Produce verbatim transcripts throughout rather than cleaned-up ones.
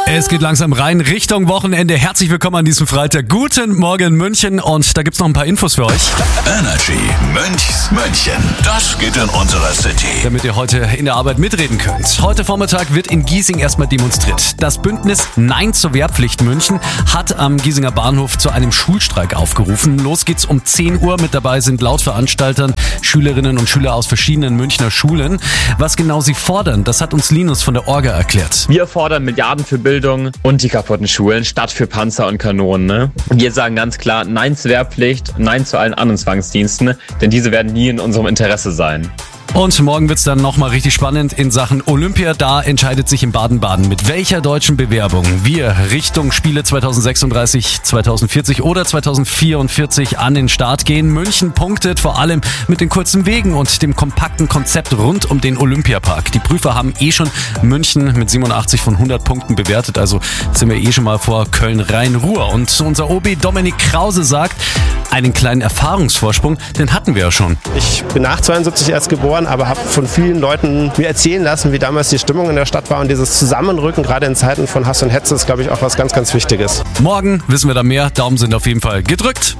Es geht langsam rein Richtung Wochenende. Herzlich willkommen an diesem Freitag. Guten Morgen München und da gibt's noch ein paar Infos für euch. Energy Münchs München. Das geht in unserer City. Damit ihr heute in der Arbeit mitreden könnt. Heute Vormittag wird in Giesing erstmal demonstriert. Das Bündnis Nein zur Wehrpflicht München hat am Giesinger Bahnhof zu einem Schulstreik aufgerufen. Los geht's um zehn Uhr. Mit dabei sind laut Veranstaltern Schülerinnen und Schüler aus verschiedenen Münchner Schulen. Was genau sie fordern, das hat uns Linus von der Orga erklärt. Wir fordern Milliarden für Bildung und die kaputten Schulen statt für Panzer und Kanonen. Ne? Wir sagen ganz klar Nein zur Wehrpflicht, Nein zu allen anderen Zwangsdiensten, denn diese werden nie in unserem Interesse sein. Und morgen wird's dann nochmal richtig spannend in Sachen Olympia. Da entscheidet sich in Baden-Baden, mit welcher deutschen Bewerbung wir Richtung Spiele zweitausendsechsunddreißig, zweitausendvierzig oder zweitausendvierundvierzig an den Start gehen. München punktet vor allem mit den kurzen Wegen und dem kompakten Konzept rund um den Olympiapark. Die Prüfer haben eh schon München mit siebenundachtzig von hundert Punkten bewertet. Also sind wir eh schon mal vor Köln-Rhein-Ruhr. Und unser O B Dominik Krause sagt, einen kleinen Erfahrungsvorsprung, den hatten wir ja schon. Ich bin nach zweiundsiebzig erst geboren, aber habe von vielen Leuten mir erzählen lassen, wie damals die Stimmung in der Stadt war. Und dieses Zusammenrücken, gerade in Zeiten von Hass und Hetze, ist, glaube ich, auch was ganz, ganz Wichtiges. Morgen wissen wir da mehr. Daumen sind auf jeden Fall gedrückt.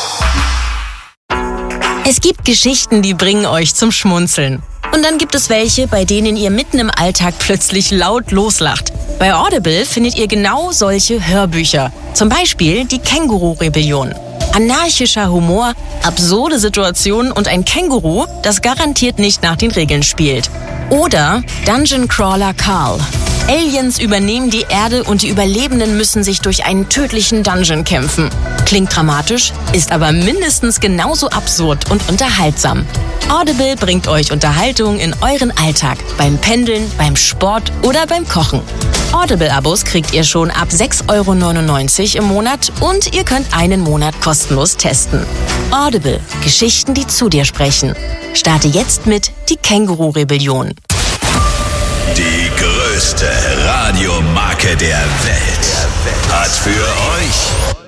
Es gibt Geschichten, die bringen euch zum Schmunzeln. Und dann gibt es welche, bei denen ihr mitten im Alltag plötzlich laut loslacht. Bei Audible findet ihr genau solche Hörbücher. Zum Beispiel die Känguru-Rebellion. Anarchischer Humor, absurde Situationen und ein Känguru, das garantiert nicht nach den Regeln spielt. Oder Dungeon Crawler Carl. Aliens übernehmen die Erde und die Überlebenden müssen sich durch einen tödlichen Dungeon kämpfen. Klingt dramatisch, ist aber mindestens genauso absurd und unterhaltsam. Audible bringt euch Unterhaltung in euren Alltag, beim Pendeln, beim Sport oder beim Kochen. Audible-Abos kriegt ihr schon ab sechs Euro neunundneunzig im Monat und ihr könnt einen Monat kostenlos testen. Audible. Geschichten, die zu dir sprechen. Starte jetzt mit Die Känguru-Rebellion. Die größte Radiomarke der Welt hat für euch